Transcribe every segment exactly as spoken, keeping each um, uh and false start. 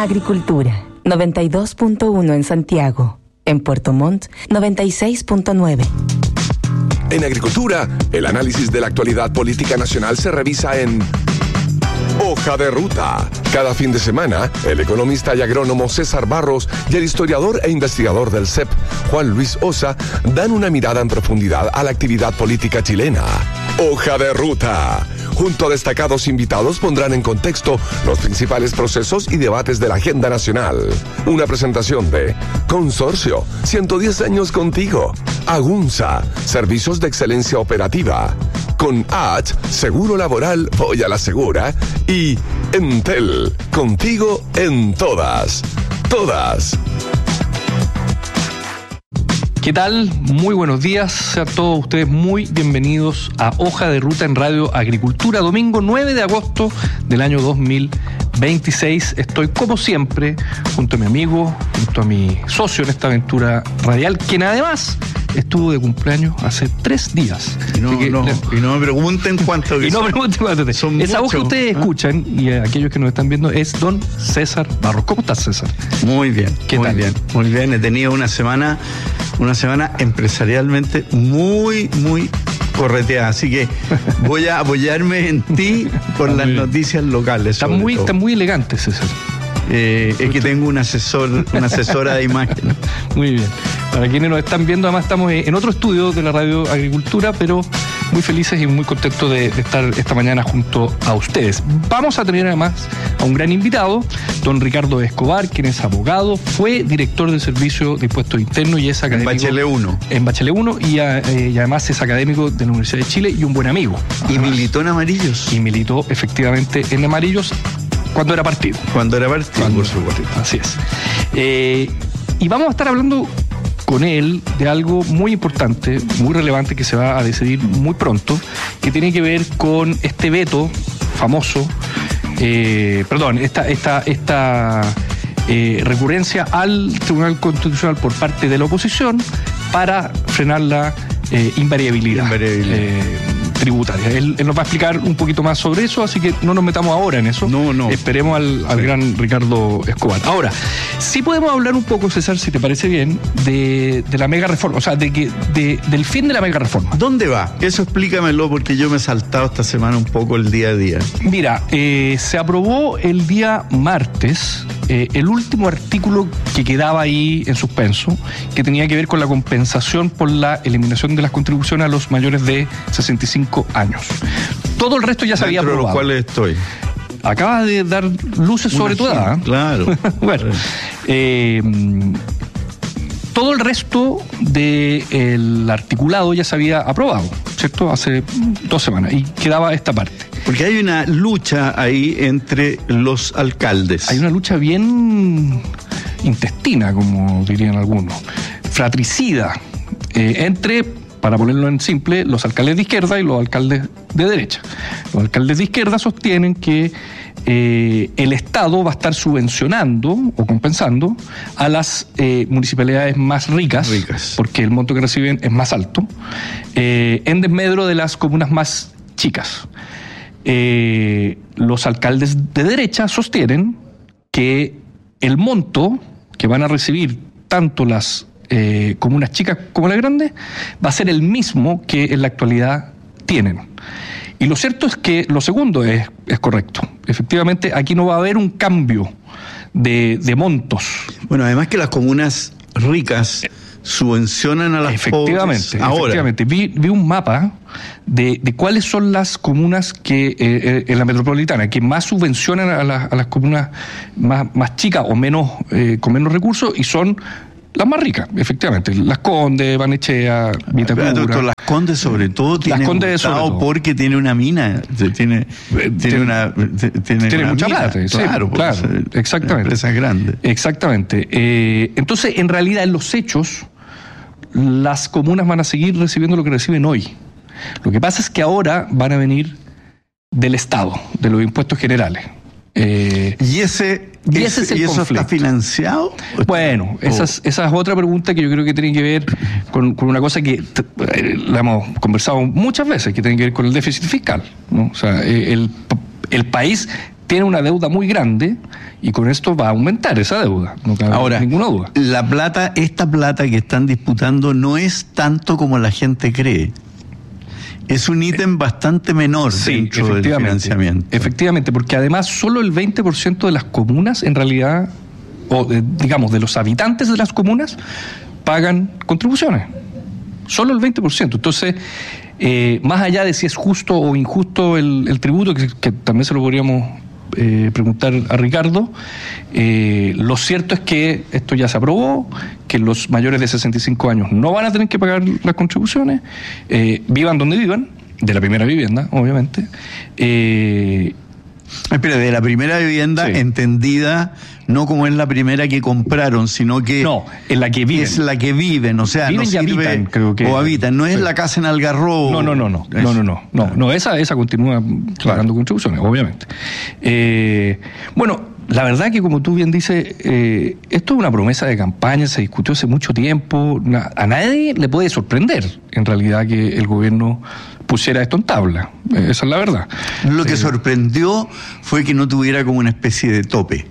Agricultura, noventa y dos punto uno en Santiago. En Puerto Montt, noventa y seis punto nueve. En Agricultura, el análisis de la actualidad política nacional se revisa en Hoja de Ruta. Cada fin de semana, el economista y agrónomo César Barros y el historiador e investigador del C E P, Juan Luis Osa, dan una mirada en profundidad a la actividad política chilena. Hoja de Ruta. Junto a destacados invitados pondrán en contexto los principales procesos y debates de la agenda nacional. Una presentación de Consorcio, ciento diez años contigo. Agunza, servicios de excelencia operativa. Con H, seguro laboral, voy a la segura. Y Entel, contigo en todas. Todas. ¿Qué tal? Muy buenos días. Sean todos ustedes muy bienvenidos a Hoja de Ruta en Radio Agricultura, domingo nueve de agosto del año dos mil veintiséis. Estoy, como siempre, junto a mi amigo, junto a mi socio en esta aventura radial, quien además estuvo de cumpleaños hace tres días. Y no, que, no, le, y no me pregunten cuánto que Y no me pregunten cuánto. Son Esa voz que ustedes ¿eh? escuchan, y aquellos que nos están viendo, es don César Barros. ¿Cómo estás, César? Muy bien, ¿Qué muy tal? bien, muy bien. He tenido una semana, una semana empresarialmente muy, muy correteada, así que voy a apoyarme en ti por las bien. noticias locales. Está muy, está muy elegante, César. Eh, es que tengo un asesor, una asesora de imagen. Muy bien. Para quienes nos están viendo, además estamos en otro estudio de la Radio Agricultura, pero muy felices y muy contentos de, de estar esta mañana junto a ustedes. Vamos a tener además a un gran invitado, don Ricardo Escobar, quien es abogado, fue director del Servicio de Impuestos Internos y es académico. En Bachelet uno. En Bachelet uno y, eh, y además es académico de la Universidad de Chile y un buen amigo. Y además, militó en Amarillos. Y militó efectivamente en Amarillos cuando era partido. Cuando era partido, cuando por supuesto. Así es. Eh, y vamos a estar hablando con él de algo muy importante, muy relevante, que se va a decidir muy pronto, que tiene que ver con este veto famoso, eh, perdón, esta, esta, esta eh, recurrencia al Tribunal Constitucional por parte de la oposición para frenar la eh, invariabilidad. invariabilidad. Eh, tributaria. Él, él nos va a explicar un poquito más sobre eso, así que no nos metamos ahora en eso. No, no. Esperemos al, al sí. gran Ricardo Escobar. Ahora, sí podemos hablar un poco, César, si te parece bien, de, de la mega reforma, o sea, de que de, del fin de la mega reforma. ¿Dónde va? Eso explícamelo, porque yo me he saltado esta semana un poco el día a día. Mira, eh, se aprobó el día martes eh, el último artículo que quedaba ahí en suspenso, que tenía que ver con la compensación por la eliminación de las contribuciones a los mayores de sesenta y cinco años. Todo el resto ya se había aprobado. Dentro de los cuales estoy. Acabas de dar luces Una sobre tu edad. Claro. Bueno, eh, todo el resto del articulado ya se había aprobado, ¿cierto? Hace dos semanas. Y quedaba esta parte. Porque hay una lucha ahí entre los alcaldes. Hay una lucha bien intestina, como dirían algunos. Fratricida. Eh, entre... Para ponerlo en simple, los alcaldes de izquierda y los alcaldes de derecha. Los alcaldes de izquierda sostienen que eh, el Estado va a estar subvencionando o compensando a las eh, municipalidades más ricas, ricas, porque el monto que reciben es más alto, eh, en desmedro de las comunas más chicas. Eh, los alcaldes de derecha sostienen que el monto que van a recibir tanto las Eh, comunas chicas como las grandes, va a ser el mismo que en la actualidad tienen. Y lo cierto es que lo segundo es, es correcto. Efectivamente, aquí no va a haber un cambio de, de montos. Bueno, además que las comunas ricas subvencionan a las efectivamente, pobres ahora. Efectivamente. Vi, vi un mapa de, de cuáles son las comunas que eh, en la metropolitana que más subvencionan a, la, a las comunas más, más chicas o menos eh, con menos recursos, y son las más ricas, efectivamente. Las Condes, Barnechea, Vitacura. Doctor, Las Condes sobre todo tiene Las Condes sobre todo. Porque tiene una mina, tiene, tiene, tiene una tiene, tiene una mucha mina. plata, sí, claro, claro, pues, exactamente. Empresas grandes. Exactamente. Eh, entonces, en realidad, en los hechos, las comunas van a seguir recibiendo lo que reciben hoy. Lo que pasa es que ahora van a venir del Estado, de los impuestos generales. Eh, y ese, y ese es el ¿y eso conflicto. ¿Está financiado? Bueno, esa es, esa es otra pregunta que yo creo que tiene que ver con, con una cosa que eh, la hemos conversado muchas veces, que tiene que ver con el déficit fiscal, ¿no? O sea, el, el país tiene una deuda muy grande y con esto va a aumentar esa deuda, no cabe Ahora, ninguna duda. La plata, esta plata que están disputando no es tanto como la gente cree. Es un ítem bastante menor sí, dentro del financiamiento. Efectivamente, porque además solo el veinte por ciento de las comunas en realidad, o de, digamos de los habitantes de las comunas, pagan contribuciones. Solo el veinte por ciento. Entonces, eh, más allá de si es justo o injusto el, el tributo, que, que también se lo podríamos eh, preguntar a Ricardo, eh, lo cierto es que esto ya se aprobó, que los mayores de sesenta y cinco años no van a tener que pagar las contribuciones, eh, vivan donde vivan, de la primera vivienda, obviamente. Eh, Espera, de la primera vivienda, sí, entendida no como es la primera que compraron, sino que no, en la que viven. Es la que viven, o sea, viven no y sirve, habitan, creo que. O habitan, no es sí. la casa en Algarrobo. No, no, no, no, no, no, no, no, no, esa, esa continúa pagando contribuciones, obviamente. Eh, bueno, la verdad que como tú bien dices, eh, esto es una promesa de campaña, se discutió hace mucho tiempo, a nadie le puede sorprender, en realidad, que el gobierno pusiera esto en tabla, esa es la verdad. Lo sí. que sorprendió fue que no tuviera como una especie de tope.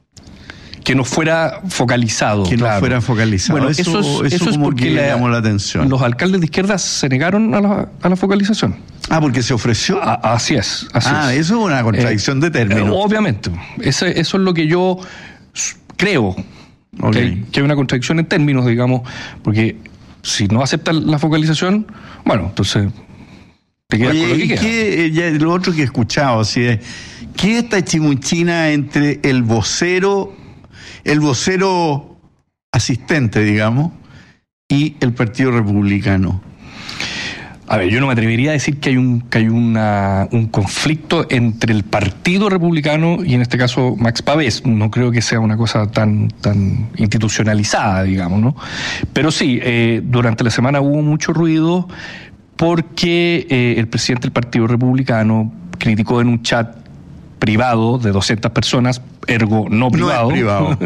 Que no fuera focalizado. Que claro. no fuera focalizado. Bueno, eso, eso es, eso eso como es porque que la, llamó la atención. Los alcaldes de izquierda se negaron a la, a la focalización. Ah, porque se ofreció. A, así es. Así ah, es. eso es una contradicción eh, de términos. Eh, obviamente. Ese, eso es lo que yo creo. Okay. Que, hay, que hay una contradicción en términos, digamos, porque si no aceptan la focalización, bueno, entonces te quedas Oye, con lo que ¿y queda. qué, ya, lo otro que he escuchado, así es, ¿qué es esta chimuchina entre el vocero, el vocero asistente, digamos, y el Partido Republicano? A ver, yo no me atrevería a decir que hay un que hay una, un conflicto entre el Partido Republicano y en este caso Max Pavés. No creo que sea una cosa tan tan institucionalizada, digamos, ¿no? Pero sí, eh, durante la semana hubo mucho ruido porque eh, el presidente del Partido Republicano criticó en un chat privado de doscientas personas, ergo no privado, no es privado.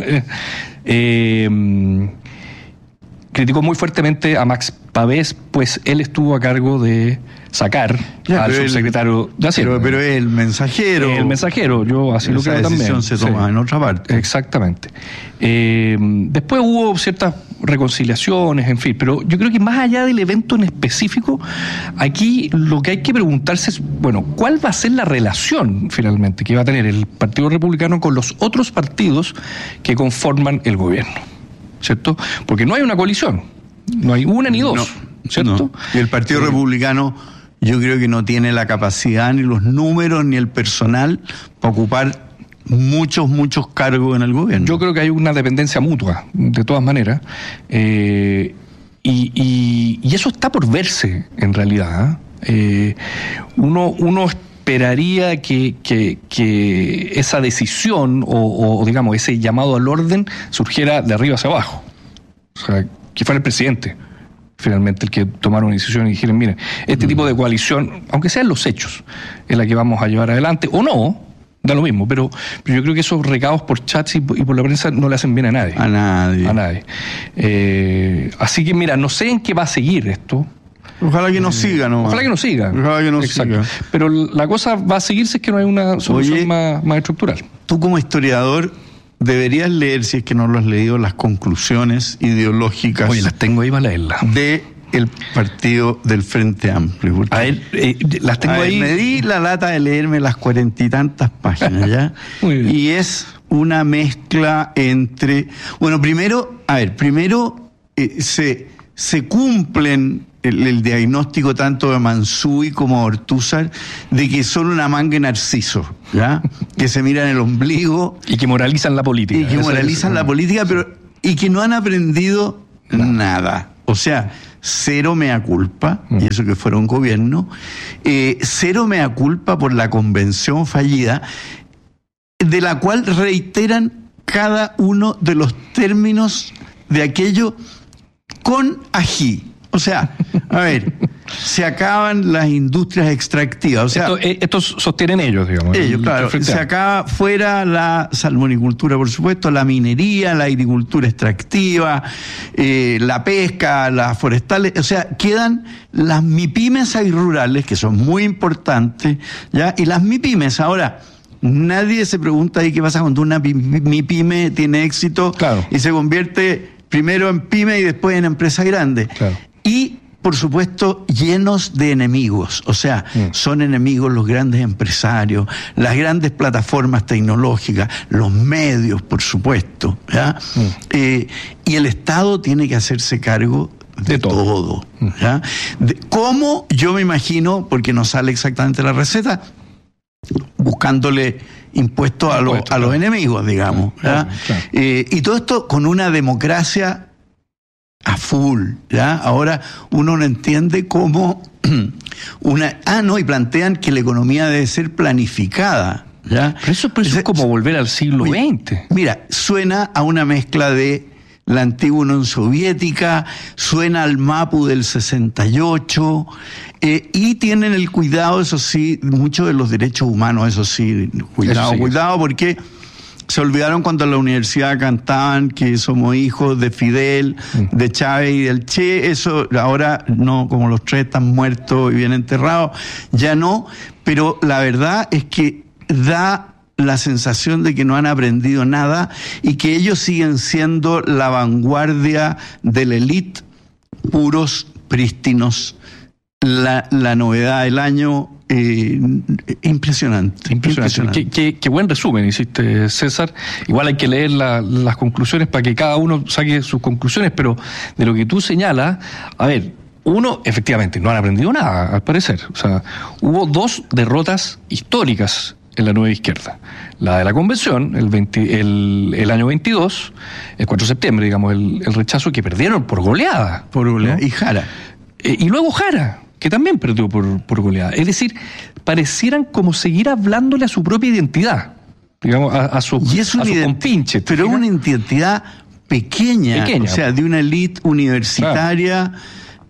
eh, criticó muy fuertemente a Max Pavés, pues él estuvo a cargo de sacar ya, al subsecretario él, de Hacienda. Pero, pero es el mensajero. El mensajero, yo así lo creo también. Esa decisión se toma sí. en otra parte. Exactamente. Eh, después hubo ciertas reconciliaciones, en fin, pero yo creo que más allá del evento en específico, aquí lo que hay que preguntarse es, bueno, ¿cuál va a ser la relación finalmente que va a tener el Partido Republicano con los otros partidos que conforman el gobierno? ¿Cierto? Porque no hay una coalición, no hay una ni dos, no, ¿cierto? No. Y el Partido sí. Republicano yo creo que no tiene la capacidad, ni los números, ni el personal para ocupar muchos, muchos cargos en el gobierno. Yo creo que hay una dependencia mutua, de todas maneras, eh, y, y, y eso está por verse, en realidad. Eh, uno, uno esperaría que, que, que esa decisión o, o, digamos, ese llamado al orden surgiera de arriba hacia abajo. O sea, que fuera el presidente, finalmente, el que tomara una decisión y dijeran, miren, este mm. tipo de coalición, aunque sean los hechos, es la que vamos a llevar adelante, o no, da lo mismo, pero, pero yo creo que esos recados por chats y, y por la prensa no le hacen bien a nadie. A nadie. A nadie. Eh, así que, mira, no sé en qué va a seguir esto. Ojalá que no eh, siga, ¿no? Ojalá que no siga. Ojalá que no Exacto. siga. Pero la cosa va a seguir si es que no hay una solución Oye, más, más estructural. Tú como historiador deberías leer, si es que no lo has leído, las conclusiones ideológicas. Oye, las tengo ahí para leerlas. De el partido del Frente Amplio. A ver, eh, las tengo a ahí. Ver, me di la lata de leerme las cuarenta y tantas páginas, ¿ya? Muy bien. Y es una mezcla entre... Bueno, primero, a ver, primero eh, se, se cumplen el, el diagnóstico tanto de Mansuy como de Ortúzar de que son una manga de narciso, ¿ya? Que se miran el ombligo. Y que moralizan la política. Y que Eso moralizan es, la política, pero y que no han aprendido no. nada. O sea, cero mea culpa, mm. y eso que fuera un gobierno, eh, cero mea culpa por la convención fallida, de la cual reiteran cada uno de los términos de aquello con ají. O sea, a ver, se acaban las industrias extractivas. O sea, esto, eh, estos sostienen ellos, digamos. Ellos, claro. Se acaba fuera la salmonicultura, por supuesto, la minería, la agricultura extractiva, eh, la pesca, las forestales. O sea, quedan las MIPYMES rurales, que son muy importantes, ¿ya? Y las MIPYMES, ahora, Nadie se pregunta ahí qué pasa cuando una mi pyme tiene éxito claro. y se convierte primero en pyme y después en empresa grande. Claro. Y, por supuesto, llenos de enemigos. O sea, mm. son enemigos los grandes empresarios, las grandes plataformas tecnológicas, los medios, por supuesto. ¿Ya? Mm. Eh, y el Estado tiene que hacerse cargo de, de todo. todo ¿ya? De, ¿Cómo? Yo me imagino, porque no sale exactamente la receta, buscándole impuestos a, lo, a los enemigos, digamos. Claro, claro. Eh, y todo esto con una democracia a full, ¿ya? Ahora uno no entiende cómo una... Ah, no, y plantean que la economía debe ser planificada, ¿ya? Pero eso, pero eso es como volver al siglo veinte. Mira, suena a una mezcla de la antigua Unión Soviética, suena al MAPU del sesenta y ocho, eh, y tienen el cuidado, eso sí, mucho de los derechos humanos, eso sí, cuidado, eso sí. cuidado, porque se olvidaron cuando en la universidad cantaban que somos hijos de Fidel, mm. de Chávez y del Che, eso ahora no, como los tres están muertos y bien enterrados, ya no, pero la verdad es que da la sensación de que no han aprendido nada y que ellos siguen siendo la vanguardia de la élite, puros, prístinos, la, la novedad del año, eh, impresionante. Impresionante. impresionante. Qué, qué, qué buen resumen hiciste, César. Igual hay que leer la, las conclusiones para que cada uno saque sus conclusiones, pero de lo que tú señalas, a ver, uno, efectivamente, no han aprendido nada, al parecer. O sea, hubo dos derrotas históricas en la nueva izquierda. La de la convención, el, veinte, el, el año veintidós, el cuatro de septiembre, digamos, el, el rechazo que perdieron por goleada. Por goleada. ¿No? Y Jara. Eh, y luego Jara, que también perdió por, por goleada. Es decir, parecieran como seguir hablándole a su propia identidad, digamos, a, a su, y es a su compinche. Pero es una identidad pequeña, pequeña, o sea, de una élite universitaria, claro,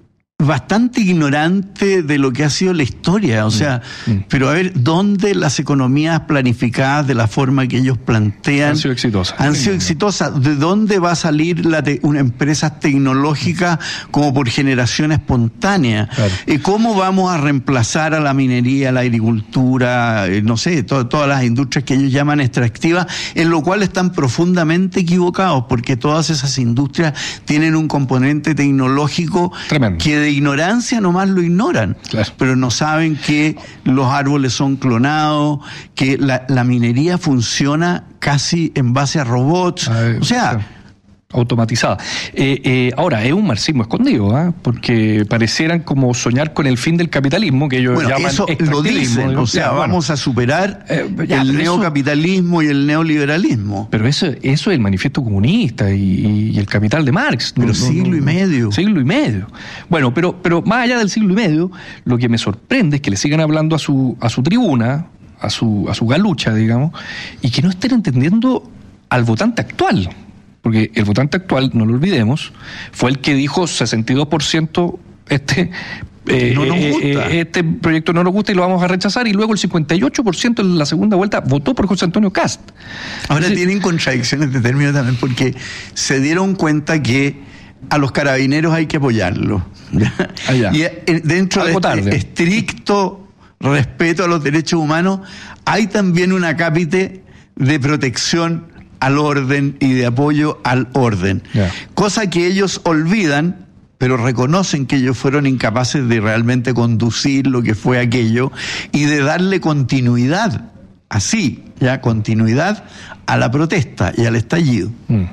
bastante ignorante de lo que ha sido la historia, o sea, mm. pero a ver, ¿dónde las economías planificadas de la forma que ellos plantean han sido exitosas? Han sido exitosas. ¿De dónde va a salir la te, una empresa tecnológica como por generación espontánea? Claro. ¿Y cómo vamos a reemplazar a la minería, la agricultura, eh, no sé, to, todas las industrias que ellos llaman extractivas, en lo cual están profundamente equivocados, porque todas esas industrias tienen un componente tecnológico tremendo, que de ignorancia nomás lo ignoran, claro, pero no saben que los árboles son clonados, que la, la minería funciona casi en base a robots, Ay, o sea... Claro. Automatizada. Eh, eh, ahora, es un marxismo escondido, ¿eh? Porque parecieran como soñar con el fin del capitalismo, que ellos bueno, llaman eso lo dicen, o sea, ya, vamos bueno. a superar eh, ya, el neocapitalismo eso, y el neoliberalismo. Pero eso, eso es el manifiesto comunista y, y el capital de Marx. Pero no, siglo no, no, y medio. Siglo y medio. Bueno, pero, pero más allá del siglo y medio, lo que me sorprende es que le sigan hablando a su, a su tribuna, a su, a su galucha, digamos, y que no estén entendiendo al votante actual. Porque el votante actual, no lo olvidemos, fue el que dijo sesenta y dos por ciento este, eh, no nos gusta. Eh, este proyecto no nos gusta y lo vamos a rechazar, y luego el cincuenta y ocho por ciento en la segunda vuelta votó por José Antonio Kast. Ahora Entonces, tienen contradicciones de términos también, porque se dieron cuenta que a los carabineros hay que apoyarlos. Allá. Y dentro Algo de este tarde. estricto respeto a los derechos humanos, hay también una cápite de protección al orden y de apoyo al orden. Yeah. Cosa que ellos olvidan, pero reconocen que ellos fueron incapaces de realmente conducir lo que fue aquello y de darle continuidad, así, ya, continuidad a la protesta y al estallido. Mm.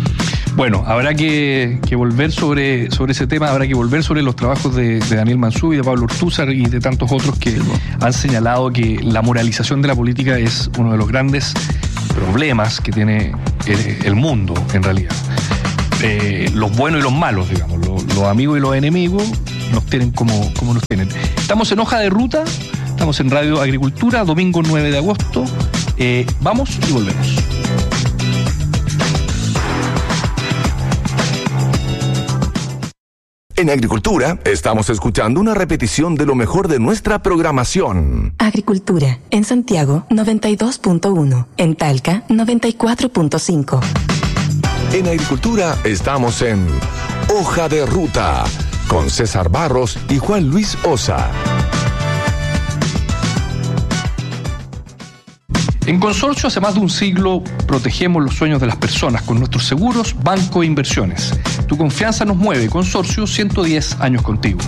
Bueno, habrá que, que volver sobre, sobre ese tema, habrá que volver sobre los trabajos de, de Daniel Mansú y de Pablo Ortúzar y de tantos otros que han señalado que la moralización de la política es uno de los grandes problemas que tiene el, el mundo, en realidad. Eh, los buenos y los malos, digamos, los, los amigos y los enemigos nos tienen como, como nos tienen. Estamos en Hoja de Ruta, estamos en Radio Agricultura, domingo nueve de agosto. Eh, vamos y volvemos. En Agricultura estamos escuchando una repetición de lo mejor de nuestra programación. Agricultura, en Santiago noventa y dos punto uno, en Talca noventa y cuatro punto cinco. En Agricultura estamos en Hoja de Ruta con César Barros y Juan Luis Osa. En Consorcio, hace más de un siglo, protegemos los sueños de las personas con nuestros seguros, banco e inversiones. Tu confianza nos mueve. Consorcio, ciento diez años contigo.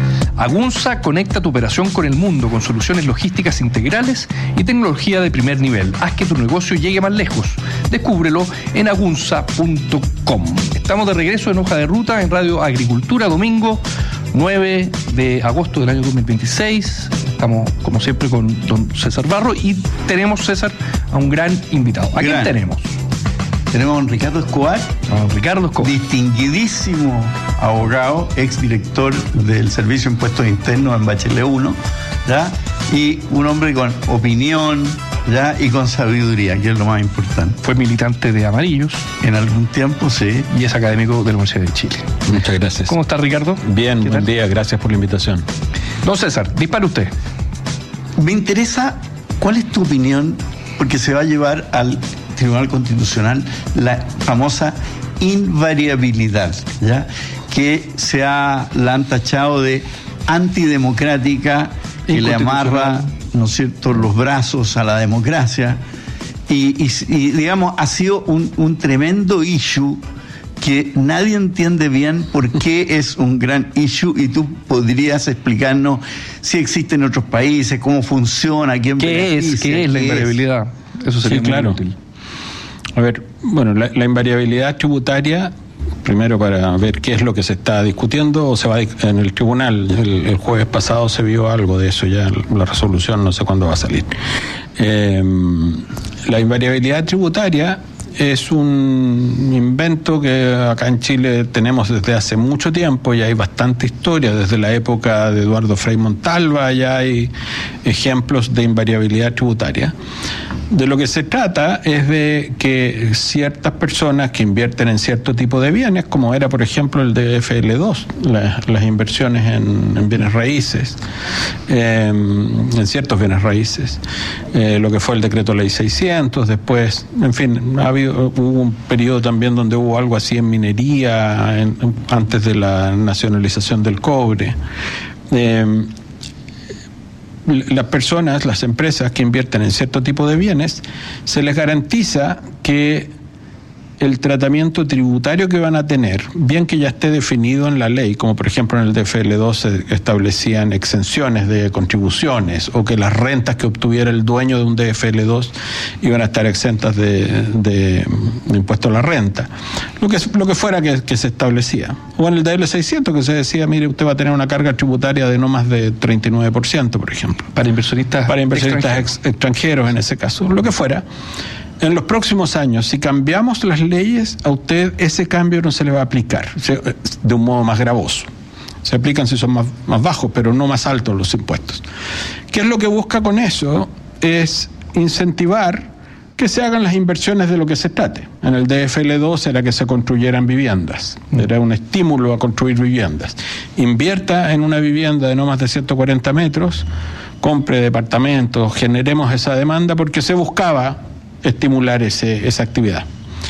Agunza conecta tu operación con el mundo con soluciones logísticas integrales y tecnología de primer nivel. Haz que tu negocio llegue más lejos. Descúbrelo en agunza punto com. Estamos de regreso en Hoja de Ruta en Radio Agricultura, domingo nueve de agosto del año dos mil veintiséis. Estamos, como siempre, con don César Barro y tenemos, César, a un gran invitado. ¿A quién tenemos? Tenemos a don Ricardo Escobar, a don Ricardo Escobar, distinguidísimo abogado, exdirector del Servicio de Impuestos Internos en Bachelet uno, ¿ya? Y un hombre con opinión, ¿ya? Y con sabiduría, que es lo más importante. Fue militante de Amarillos. En algún tiempo, sí. Y es académico de la Universidad de Chile. Muchas gracias. ¿Cómo está, Ricardo? Bien, buen día, gracias por la invitación. Don César, dispare usted. Me interesa, ¿cuál es tu opinión? Porque se va a llevar al Tribunal Constitucional la famosa invariabilidad, ¿ya? Que se ha, la han tachado de antidemocrática, que le amarra, ¿no es cierto?, los brazos a la democracia. Y, y, y digamos, ha sido un, un tremendo issue que nadie entiende bien por qué es un gran issue, y tú podrías explicarnos si existe en otros países, cómo funciona, quién ¿Qué es, ¿qué es la invariabilidad? Eso sería sí, muy claro. útil. A ver, bueno, la, la invariabilidad tributaria, primero para ver qué es lo que se está discutiendo, o se va en el tribunal. El, el jueves pasado se vio algo de eso, ya la resolución no sé cuándo va a salir. Eh, la invariabilidad tributaria es un invento que acá en Chile tenemos desde hace mucho tiempo, y hay bastante historia, desde la época de Eduardo Frei Montalva ya hay ejemplos de invariabilidad tributaria. De lo que se trata es de que ciertas personas que invierten en cierto tipo de bienes, como era por ejemplo el de F L dos, la, las inversiones en, en bienes raíces, eh, en ciertos bienes raíces, eh, lo que fue el decreto ley seiscientos, después, en fin, ha habido, hubo un periodo también donde hubo algo así en minería, en, antes de la nacionalización del cobre. Eh, las personas, las empresas que invierten en cierto tipo de bienes, se les garantiza que el tratamiento tributario que van a tener, bien que ya esté definido en la ley, como por ejemplo en el D F L dos se establecían exenciones de contribuciones, o que las rentas que obtuviera el dueño de un D F L dos iban a estar exentas de, de, de impuesto a la renta, lo que, lo que fuera que, que se establecía. O en el D L seiscientos que se decía, mire, usted va a tener una carga tributaria de no más de treinta y nueve por ciento, por ejemplo. Para inversionistas, para inversionistas extranjeros. Ex, extranjeros en ese caso, lo que fuera. En los próximos años, si cambiamos las leyes, a usted ese cambio no se le va a aplicar, de un modo más gravoso. Se aplican si son más, más bajos, pero no más altos los impuestos. ¿Qué es lo que busca con eso? Es incentivar que se hagan las inversiones de lo que se trate. En el D F L dos era que se construyeran viviendas, era un estímulo a construir viviendas. Invierta en una vivienda de no más de ciento cuarenta metros, compre departamentos, generemos esa demanda, porque se buscaba estimular ese, esa actividad.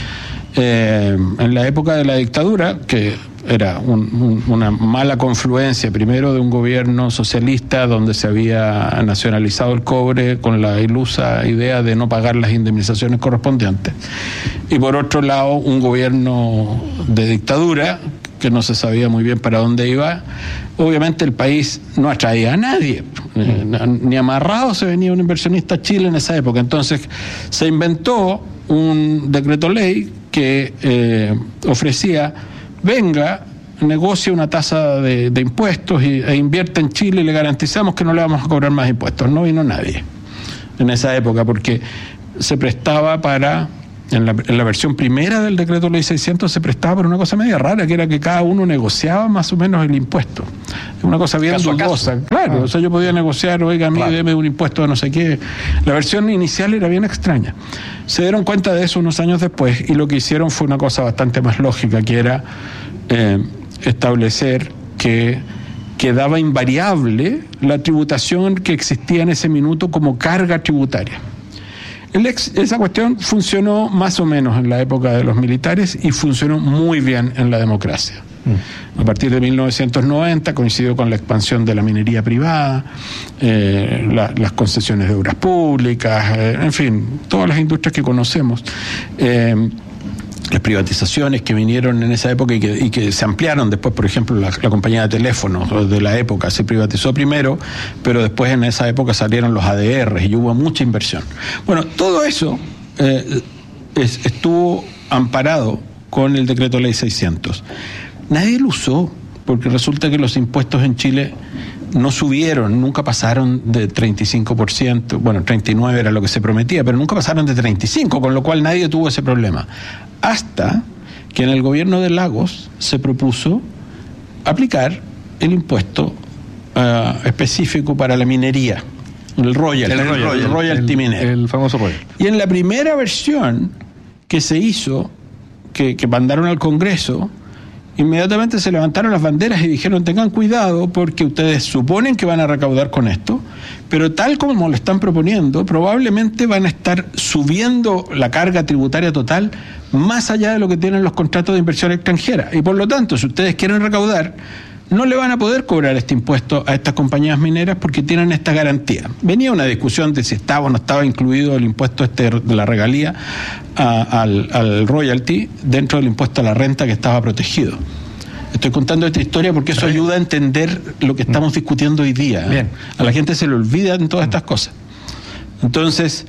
Eh, en la época de la dictadura, que era un, un, una mala confluencia, primero de un gobierno socialista donde se había nacionalizado el cobre con la ilusa idea de no pagar las indemnizaciones correspondientes, y por otro lado un gobierno de dictadura que no se sabía muy bien para dónde iba. Obviamente el país no atraía a nadie, eh, ni amarrado se venía un inversionista a Chile en esa época. Entonces se inventó un decreto ley que eh, ofrecía, venga, negocie una tasa de, de impuestos y, e invierte en Chile y le garantizamos que no le vamos a cobrar más impuestos. No vino nadie en esa época porque se prestaba para... En la, en la versión primera del decreto ley seiscientos se prestaba por una cosa media rara, que era que cada uno negociaba más o menos el impuesto. Es una cosa bien dudosa. Claro, ah. O sea, yo podía negociar, oiga, a mí claro, deme un impuesto de no sé qué. La versión inicial era bien extraña. Se dieron cuenta de eso unos años después, y lo que hicieron fue una cosa bastante más lógica, que era eh, establecer que quedaba invariable la tributación que existía en ese minuto como carga tributaria. El ex, esa cuestión funcionó más o menos en la época de los militares y funcionó muy bien en la democracia. A partir de mil novecientos noventa coincidió con la expansión de la minería privada, eh, la, las concesiones de obras públicas, eh, en fin, todas las industrias que conocemos. Eh, las privatizaciones que vinieron en esa época y que, y que se ampliaron después, por ejemplo, la, la compañía de teléfonos de la época se privatizó primero, pero después en esa época salieron los A D R y hubo mucha inversión. Bueno, todo eso eh, es, estuvo amparado con el decreto ley seiscientos. Nadie lo usó, porque resulta que los impuestos en Chile no subieron, nunca pasaron de treinta y cinco por ciento, bueno, treinta y nueve por ciento era lo que se prometía, pero nunca pasaron de treinta y cinco por ciento, con lo cual nadie tuvo ese problema. Hasta que en el gobierno de Lagos se propuso aplicar el impuesto uh, específico para la minería, el royalty, el, royal, el royalty el, minero. El famoso royalty. Y en la primera versión que se hizo, que, que mandaron al Congreso, inmediatamente se levantaron las banderas y dijeron: tengan cuidado porque ustedes suponen que van a recaudar con esto, pero tal como lo están proponiendo, probablemente van a estar subiendo la carga tributaria total más allá de lo que tienen los contratos de inversión extranjera. Y por lo tanto, si ustedes quieren recaudar, no le van a poder cobrar este impuesto a estas compañías mineras porque tienen esta garantía. Venía una discusión de si estaba o no estaba incluido el impuesto este de la regalía a, al, al royalty dentro del impuesto a la renta que estaba protegido. Estoy contando esta historia porque eso ayuda a entender lo que estamos discutiendo hoy día. Bien. A la gente se le olvidan todas estas cosas. Entonces...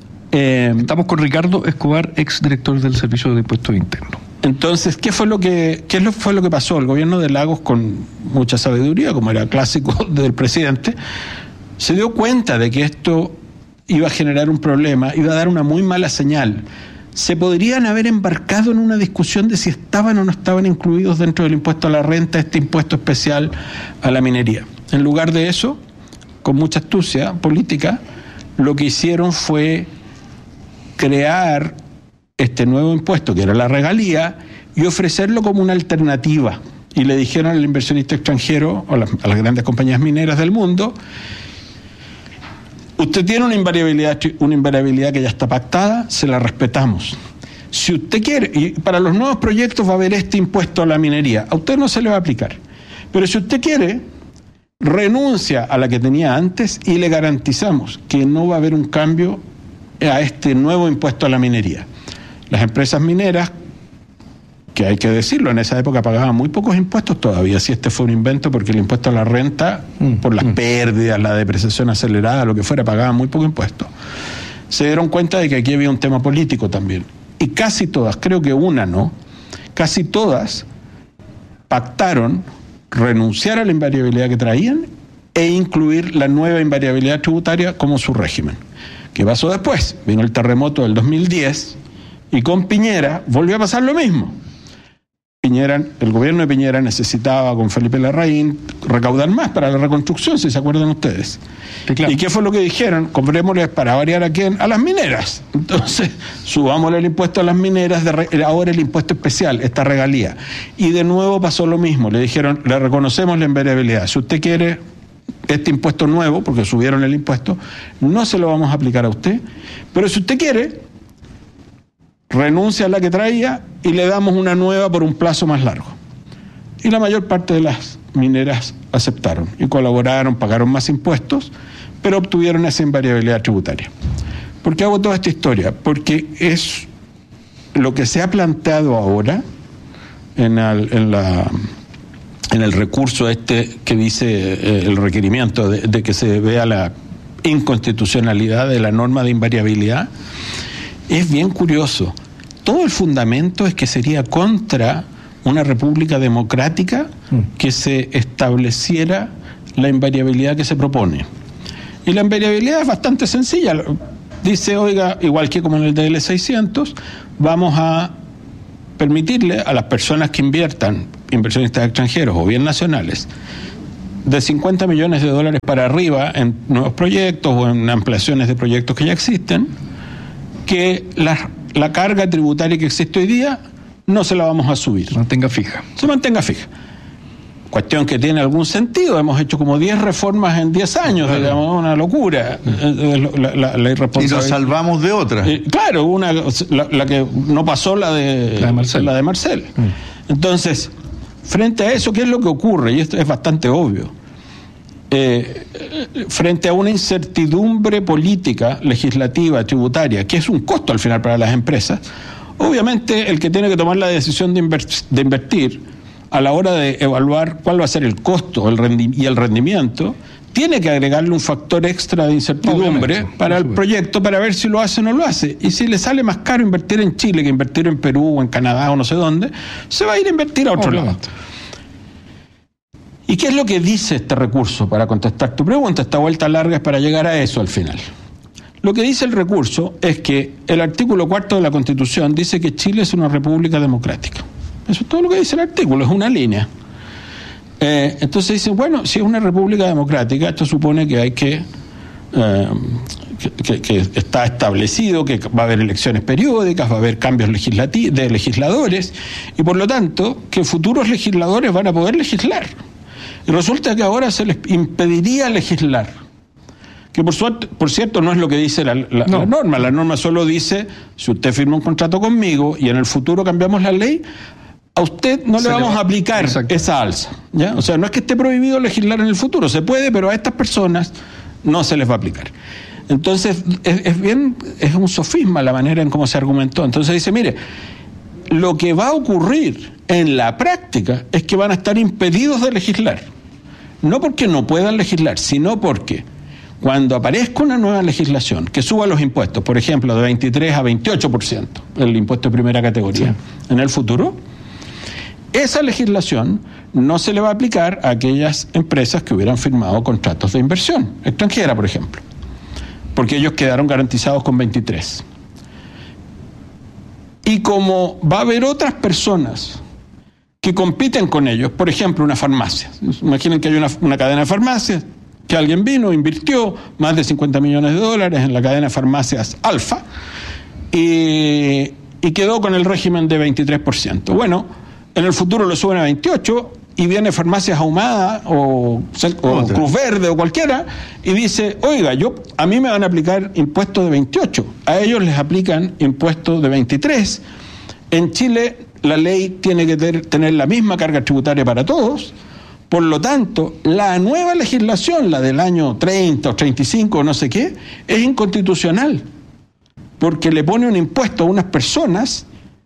Eh, Estamos con Ricardo Escobar, ex director del Servicio de Impuestos Internos. Entonces, ¿qué fue lo que qué fue lo que pasó? El gobierno de Lagos, con mucha sabiduría, como era clásico del presidente, se dio cuenta de que esto iba a generar un problema, iba a dar una muy mala señal. Se podrían haber embarcado en una discusión de si estaban o no estaban incluidos dentro del impuesto a la renta, este impuesto especial a la minería. En lugar de eso, con mucha astucia política, lo que hicieron fue crear este nuevo impuesto, que era la regalía, y ofrecerlo como una alternativa. Y le dijeron al inversionista extranjero, o las, a las grandes compañías mineras del mundo: usted tiene una invariabilidad, una invariabilidad que ya está pactada, se la respetamos. Si usted quiere, y para los nuevos proyectos va a haber este impuesto a la minería, a usted no se le va a aplicar. Pero si usted quiere, renuncia a la que tenía antes y le garantizamos que no va a haber un cambio a este nuevo impuesto a la minería. Las empresas mineras, que hay que decirlo, en esa época pagaban muy pocos impuestos todavía, si este fue un invento, porque el impuesto a la renta, mm, por las mm. pérdidas, la depreciación acelerada, lo que fuera, pagaban muy poco impuesto. Se dieron cuenta de que aquí había un tema político también. Y casi todas, creo que una no, casi todas pactaron renunciar a la invariabilidad que traían e incluir la nueva invariabilidad tributaria como su régimen. ¿Qué pasó después? Vino el terremoto del dos mil diez y con Piñera volvió a pasar lo mismo. Piñera, el gobierno de Piñera necesitaba con Felipe Larraín recaudar más para la reconstrucción, si se acuerdan ustedes. Sí, claro. ¿Y qué fue lo que dijeron? Comprémosles para variar a quién, a las mineras. Entonces, subámosle el impuesto a las mineras, de re, ahora el impuesto especial, esta regalía. Y de nuevo pasó lo mismo, le dijeron, le reconocemos la invariabilidad. Si usted quiere este impuesto nuevo, porque subieron el impuesto, no se lo vamos a aplicar a usted, pero si usted quiere, renuncia a la que traía y le damos una nueva por un plazo más largo. Y la mayor parte de las mineras aceptaron y colaboraron, pagaron más impuestos, pero obtuvieron esa invariabilidad tributaria. ¿Por qué hago toda esta historia? Porque es lo que se ha planteado ahora en, el, en, la, en el recurso este que dice eh, el requerimiento de, de que se vea la inconstitucionalidad de la norma de invariabilidad. Es bien curioso. Todo el fundamento es que sería contra una república democrática que se estableciera la invariabilidad que se propone. Y la invariabilidad es bastante sencilla. Dice, oiga, igual que como en el D L seiscientos, vamos a permitirle a las personas que inviertan, inversionistas extranjeros o bien nacionales, de cincuenta millones de dólares para arriba en nuevos proyectos o en ampliaciones de proyectos que ya existen, que la, la carga tributaria que existe hoy día no se la vamos a subir. Se mantenga fija. Se mantenga fija. Cuestión que tiene algún sentido. Hemos hecho como diez reformas en diez años, claro. Digamos, una locura. La, la, la irresponsabilidad. Y nos salvamos de otra. Eh, claro, una, la, la que no pasó, la de, la de Marcel. La de Marcel. Mm. Entonces, Frente a eso, ¿qué es lo que ocurre? Y esto es bastante obvio. Eh, frente a una incertidumbre política, legislativa, tributaria, que es un costo al final para las empresas, obviamente el que tiene que tomar la decisión de, inver- de invertir a la hora de evaluar cuál va a ser el costo el rendi- y el rendimiento, tiene que agregarle un factor extra de incertidumbre obviamente, para el proyecto para ver si lo hace o no lo hace. Y si le sale más caro invertir en Chile que invertir en Perú o en Canadá o no sé dónde, se va a ir a invertir a otro obviamente. lado. ¿Y qué es lo que dice este recurso? Para contestar tu pregunta, esta vuelta larga es para llegar a eso al final. Lo que dice el recurso es que el artículo cuarto de la Constitución dice que Chile es una república democrática. Eso es todo lo que dice el artículo, es una línea. Eh, entonces dicen, bueno, si es una república democrática, esto supone que hay que, eh, que, que, que está establecido que va a haber elecciones periódicas, va a haber cambios legislati- de legisladores, y por lo tanto, que futuros legisladores van a poder legislar. Y resulta que ahora se les impediría legislar. Que por, suerte, por cierto no es lo que dice la, la, no. la norma. La norma solo dice, si usted firma un contrato conmigo y en el futuro cambiamos la ley, a usted no se le vamos le va. a aplicar Exacto. esa alza, ¿ya? O sea, no es que esté prohibido legislar en el futuro, se puede, pero a estas personas no se les va a aplicar. Entonces, es, es bien, es un sofisma la manera en cómo se argumentó. Entonces dice, mire, lo que va a ocurrir en la práctica es que van a estar impedidos de legislar. No porque no puedan legislar, sino porque cuando aparezca una nueva legislación que suba los impuestos, por ejemplo, de veintitrés a veintiocho por ciento, el impuesto de primera categoría, sí. en el futuro, esa legislación no se le va a aplicar a aquellas empresas que hubieran firmado contratos de inversión extranjera, por ejemplo, porque ellos quedaron garantizados con veintitrés. Y como va a haber otras personas que compiten con ellos, por ejemplo, una farmacia. Imaginen que hay una, una cadena de farmacias, que alguien vino, invirtió más de cincuenta millones de dólares en la cadena de farmacias Alfa y, y quedó con el régimen de veintitrés por ciento. Bueno, en el futuro lo suben a veintiocho y viene Farmacias Ahumada o, o Cruz Verde o cualquiera y dice, oiga, yo a mí me van a aplicar impuestos de veintiocho, a ellos les aplican impuestos de veintitrés. En Chile la ley tiene que ter, tener la misma carga tributaria para todos, por lo tanto, la nueva legislación, la del año treinta o treinta y cinco o no sé qué, es inconstitucional, porque le pone un impuesto a unas personas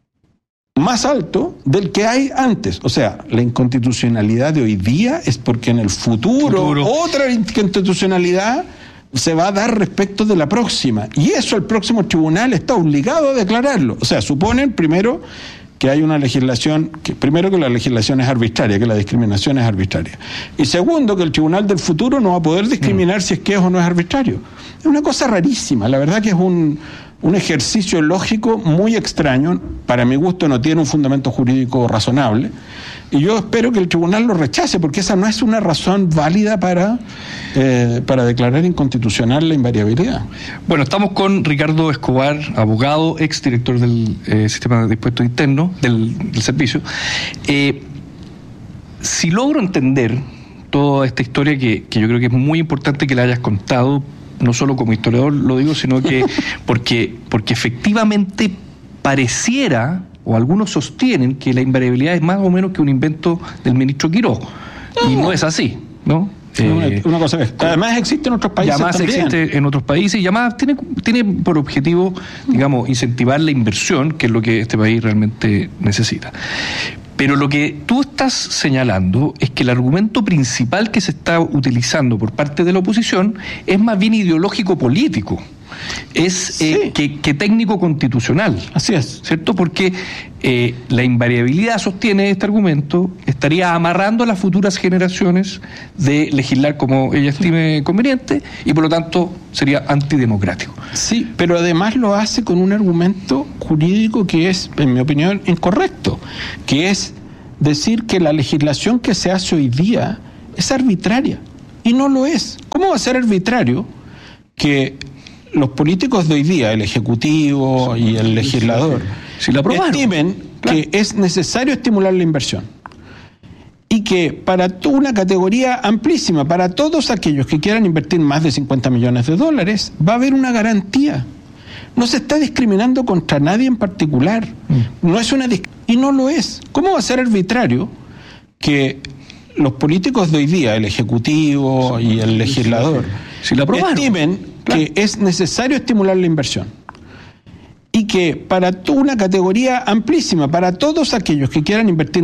más alto del que hay antes. O sea, la inconstitucionalidad de hoy día es porque en el futuro, futuro. otra inconstitucionalidad se va a dar respecto de la próxima. Y eso el próximo tribunal está obligado a declararlo. O sea, suponen primero que hay una legislación, que primero que la legislación es arbitraria, que la discriminación es arbitraria. Y segundo, que el tribunal del futuro no va a poder discriminar mm. si es que es o no es arbitrario. Es una cosa rarísima, la verdad que es un... un ejercicio lógico muy extraño, para mi gusto no tiene un fundamento jurídico razonable, y yo espero que el tribunal lo rechace, porque esa no es una razón válida para, eh, para declarar inconstitucional la invariabilidad. Bueno, estamos con Ricardo Escobar, abogado, exdirector del eh, Sistema de Impuestos Internos, del, del servicio. Eh, si logro entender toda esta historia, que, que yo creo que es muy importante que la hayas contado, no solo como historiador lo digo, sino que porque, porque efectivamente pareciera, o algunos sostienen, que la invariabilidad es más o menos que un invento del ministro Quirós. No. Y no es así, ¿no? Eh, una cosa que además existe en otros países. Además también existe en otros países y además tiene, tiene por objetivo, digamos, incentivar la inversión, que es lo que este país realmente necesita. Pero lo que tú estás señalando es que el argumento principal que se está utilizando por parte de la oposición es más bien ideológico-político, es sí. eh, que, que técnico-constitucional. Así es. ¿Cierto? Porque eh, la invariabilidad, sostiene este argumento, estaría amarrando a las futuras generaciones de legislar como ella estime conveniente y por lo tanto sería antidemocrático. Sí, pero además lo hace con un argumento jurídico que es, en mi opinión, incorrecto, que es decir que la legislación que se hace hoy día es arbitraria, y no lo es. ¿Cómo va a ser arbitrario que los políticos de hoy día, el Ejecutivo y el legislador, si la estimen claro. que es necesario estimular la inversión? Y que para una categoría amplísima, para todos aquellos que quieran invertir más de cincuenta millones de dólares, va a haber una garantía. No se está discriminando contra nadie en particular. Mm. No es una disc- y no lo es. ¿Cómo va a ser arbitrario que los políticos de hoy día, el Ejecutivo y el legislador, si la aprobaron, estimen claro, que es necesario estimular la inversión. Y que para una categoría amplísima, para todos aquellos que quieran invertir